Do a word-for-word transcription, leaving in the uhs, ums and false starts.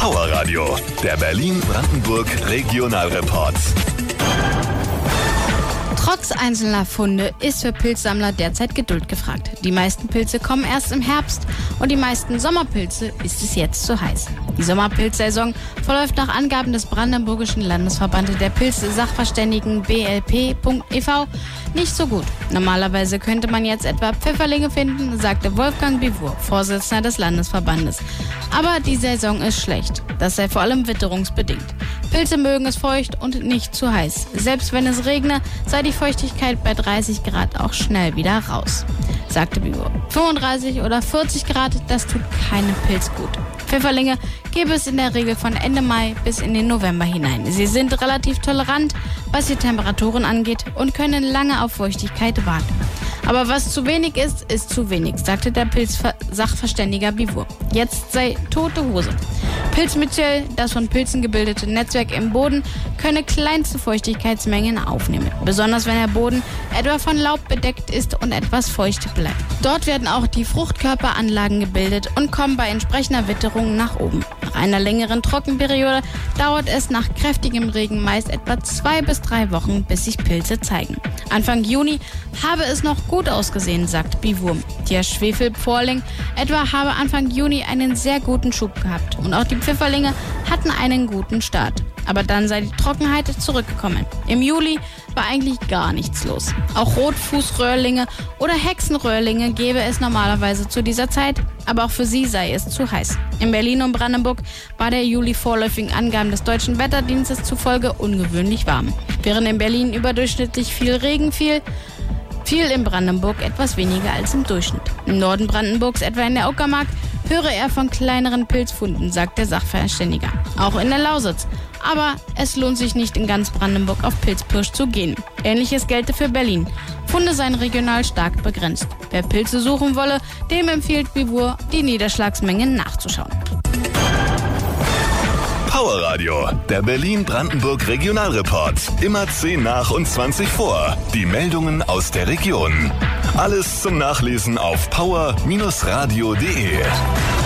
Power Radio, der Berlin-Brandenburg Regionalreport. Trotz einzelner Funde ist für Pilzsammler derzeit Geduld gefragt. Die meisten Pilze kommen erst im Herbst und die meisten Sommerpilze ist es jetzt zu heiß. Die Sommerpilzsaison verläuft nach Angaben des Brandenburgischen Landesverbandes der Pilz-Sachverständigen B L P Punkt e V nicht so gut. Normalerweise könnte man jetzt etwa Pfifferlinge finden, sagte Wolfgang Bivur, Vorsitzender des Landesverbandes. Aber die Saison ist schlecht. Das sei vor allem witterungsbedingt. Pilze mögen es feucht und nicht zu heiß. Selbst wenn es regne, sei die Feuchtigkeit bei dreißig Grad auch schnell wieder raus, sagte Bivur. fünfunddreißig oder vierzig Grad, das tut keinem Pilz gut. Pfifferlinge gäbe es in der Regel von Ende Mai bis in den November hinein. Sie sind relativ tolerant, was die Temperaturen angeht und können lange auf Feuchtigkeit warten. Aber was zu wenig ist, ist zu wenig, sagte der Pilz-Sachverständiger Bivur. Jetzt sei tote Hose. Pilzmyzel, das von Pilzen gebildete Netzwerk im Boden, könne kleinste Feuchtigkeitsmengen aufnehmen. Besonders wenn der Boden etwa von Laub bedeckt ist und etwas feucht bleibt. Dort werden auch die Fruchtkörperanlagen gebildet und kommen bei entsprechender Witterung nach oben. Nach einer längeren Trockenperiode dauert es nach kräftigem Regen meist etwa zwei bis drei Wochen, bis sich Pilze zeigen. Anfang Juni habe es noch gut ausgesehen, sagt Bivur. Der Schwefelpforling etwa habe Anfang Juni einen sehr guten Schub gehabt und auch die Pfifferlinge hatten einen guten Start. Aber dann sei die Trockenheit zurückgekommen. Im Juli war eigentlich gar nichts los. Auch Rotfußröhrlinge oder Hexenröhrlinge gäbe es normalerweise zu dieser Zeit, aber auch für sie sei es zu heiß. In Berlin und Brandenburg war der Juli vorläufigen Angaben des Deutschen Wetterdienstes zufolge ungewöhnlich warm. Während in Berlin überdurchschnittlich viel Regen fiel, fiel in Brandenburg etwas weniger als im Durchschnitt. Im Norden Brandenburgs, etwa in der Uckermark, höre er von kleineren Pilzfunden, sagt der Sachverständiger. Auch in der Lausitz. Aber es lohnt sich nicht, in ganz Brandenburg auf Pilzpirsch zu gehen. Ähnliches gelte für Berlin. Funde seien regional stark begrenzt. Wer Pilze suchen wolle, dem empfiehlt Bivur, die Niederschlagsmengen nachzuschauen. Power Radio, der Berlin-Brandenburg Regionalreport. Immer zehn nach und zwanzig vor. Die Meldungen aus der Region. Alles zum Nachlesen auf power Bindestrich radio punkt de.